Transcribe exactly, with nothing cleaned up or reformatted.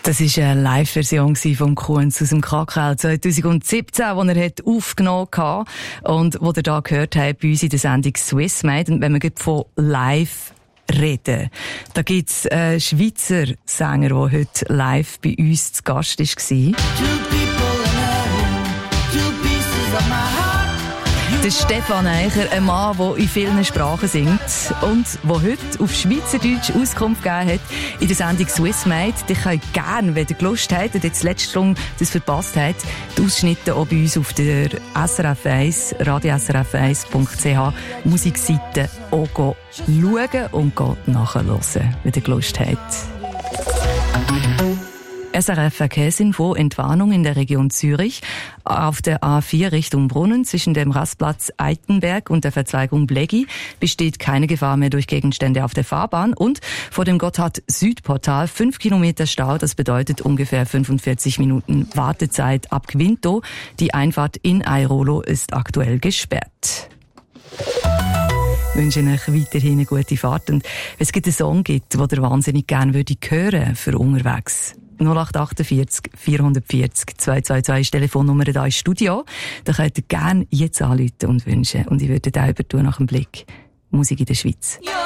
Das war eine Live-Version von Kunz aus dem K K L zwanzig siebzehn, die er hat aufgenommen hat und die ihr hier gehört habt bei uns in der Sendung Swiss Made. Und wenn wir von live reden, da gibt es einen Schweizer Sänger, der heute live bei uns zu Gast war. Der Stefan Eicher, ein Mann, der in vielen Sprachen singt und der heute auf Schweizerdeutsch Auskunft gegeben hat in der Sendung Swiss Made. Die könnt gerne, wenn ihr Lust habt und jetzt letzte Stunde das verpasst habt, die Ausschnitte auch bei uns auf der S R F eins, radio S R F eins Punkt C H Musikseite auch schauen und nachhören, wenn ihr Lust habt. S R F Verkehrsinfo, Entwarnung in der Region Zürich. Auf der A vier Richtung Brunnen zwischen dem Rastplatz Eitenberg und der Verzweigung Bleggi besteht keine Gefahr mehr durch Gegenstände auf der Fahrbahn. Und vor dem Gotthard-Südportal fünf Kilometer Stau, das bedeutet ungefähr fünfundvierzig Minuten Wartezeit ab Quinto. Die Einfahrt in Airolo ist aktuell gesperrt. Ich wünsche euch weiterhin eine gute Fahrt. Und wenn es einen Song gibt, den ihr wahnsinnig gerne hören würdet für unterwegs, null acht achtundvierzig vierhundertvierzig zweihundertzweiundzwanzig ist die Telefonnummer da im Studio. Da könnt ihr gerne jetzt anrufen und wünschen. Und ich würde auch übertun nach dem Blick Musik in der Schweiz. Ja.